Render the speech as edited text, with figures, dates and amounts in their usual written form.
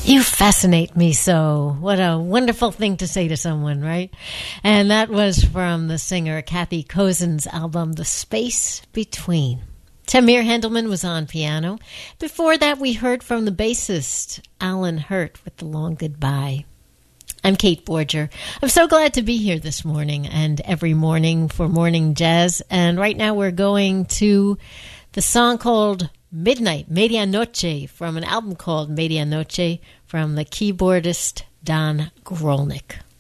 You fascinate me so. What a wonderful thing to say to someone, right? And that was from the singer Kathy Cozen's album, The Space Between. Tamir Handelman was on piano. Before that, we heard from the bassist, Alan Hurt, with The Long Goodbye. I'm Kate Borger. I'm so glad to be here this morning and every morning for Morning Jazz. And right now we're going to the song called Midnight, Medianoche, from an album called Medianoche from the keyboardist Don Grolnick.